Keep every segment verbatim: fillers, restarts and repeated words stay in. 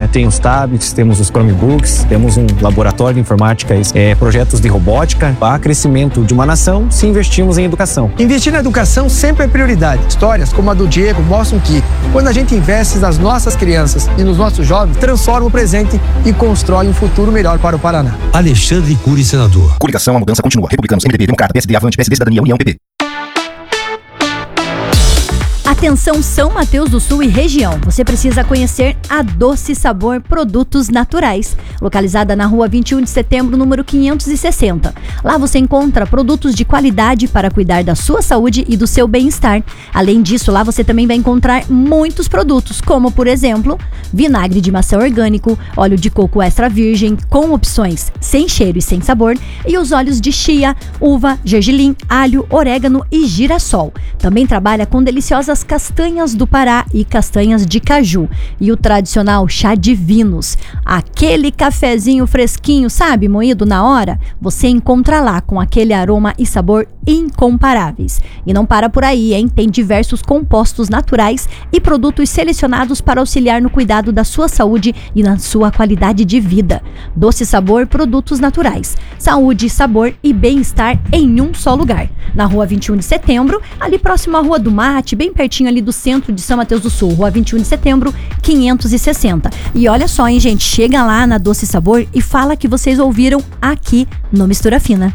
Tem os tablets, temos os Chromebooks, temos um laboratório de informática, é, projetos de robótica. Há crescimento de uma nação se investirmos em educação. Investir na educação sempre é prioridade. Histórias como a do Diego mostram que, quando a gente investe nas nossas crianças e nos nossos jovens, transforma o presente e constrói um futuro melhor para o Paraná. Alexandre Cury, senador. Coligação, a mudança continua. Republicanos, M D B, Democrata, P S D, Avante, P S D, Cidadania, União, P P. Atenção São Mateus do Sul e região, você precisa conhecer a Doce Sabor Produtos Naturais, localizada na rua vinte e um de setembro, número quinhentos e sessenta. Lá você encontra produtos de qualidade para cuidar da sua saúde e do seu bem-estar. Além disso, lá você também vai encontrar muitos produtos, como por exemplo, vinagre de maçã orgânico, óleo de coco extra virgem, com opções sem cheiro e sem sabor, e os óleos de chia, uva, gergelim, alho, orégano e girassol. Também trabalha com deliciosas castanhas do Pará e castanhas de caju. E o tradicional chá de vinos. Aquele cafezinho fresquinho, sabe, moído na hora? Você encontra lá com aquele aroma e sabor incomparáveis. E não para por aí, hein? Tem diversos compostos naturais e produtos selecionados para auxiliar no cuidado da sua saúde e na sua qualidade de vida. Doce Sabor Produtos Naturais. Saúde, sabor e bem-estar em um só lugar. Na rua vinte e um de setembro, ali próximo à Rua do Mate, bem pertinho ali do centro de São Mateus do Sul, rua vinte e um de setembro, quinhentos e sessenta. E olha só, hein, gente, chega lá na Doce Sabor e fala que vocês ouviram aqui no Mistura Fina.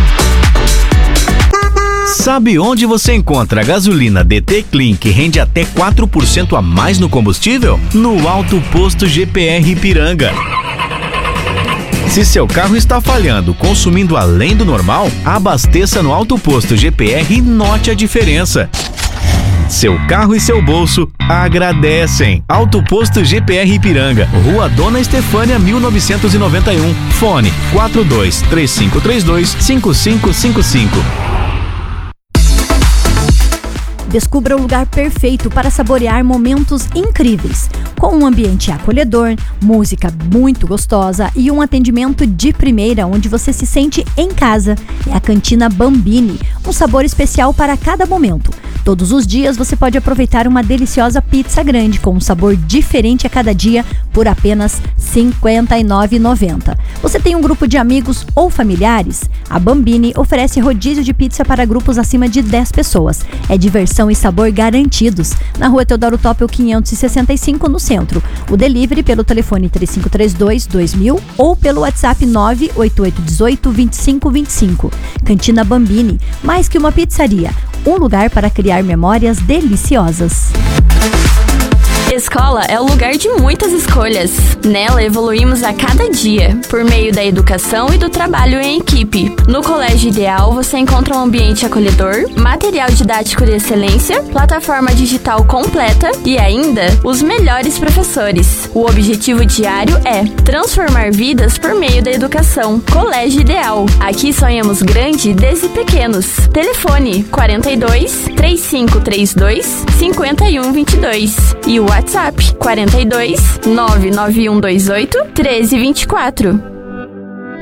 Sabe onde você encontra a gasolina D T Clean que rende até quatro por cento a mais no combustível? No Alto Posto G P R Ipiranga. Se seu carro está falhando, consumindo além do normal, abasteça no Alto Posto G P R e note a diferença. Seu carro e seu bolso agradecem. Alto Posto G P R Ipiranga, Rua Dona Estefânia, mil novecentos e noventa e um. Fone quatro dois três cinco três dois cinco cinco cinco cinco. Descubra o lugar perfeito para saborear momentos incríveis, com um ambiente acolhedor, música muito gostosa e um atendimento de primeira onde você se sente em casa. É a Cantina Bambini, um sabor especial para cada momento. Todos os dias você pode aproveitar uma deliciosa pizza grande com um sabor diferente a cada dia por apenas cinquenta e nove reais e noventa centavos. Você tem um grupo de amigos ou familiares? A Bambini oferece rodízio de pizza para grupos acima de dez pessoas. É diversão e sabor garantidos. Na rua Teodoro Toppel quinhentos e sessenta e cinco, no centro. O delivery pelo telefone três cinco três dois dois mil ou pelo WhatsApp nove oito oito um oito dois cinco dois cinco. Cantina Bambini, mais que uma pizzaria, um lugar para criar memórias deliciosas. Escola é o lugar de muitas escolhas. Nela evoluímos a cada dia, por meio da educação e do trabalho em equipe. No Colégio Ideal você encontra um ambiente acolhedor, material didático de excelência, plataforma digital completa e ainda os melhores professores. O objetivo diário é transformar vidas por meio da educação. Colégio Ideal. Aqui sonhamos grande desde pequenos. Telefone quarenta e dois, três cinco três dois, cinco um dois dois e o WhatsApp quarenta e dois, nove nove um dois oito, treze vinte e quatro.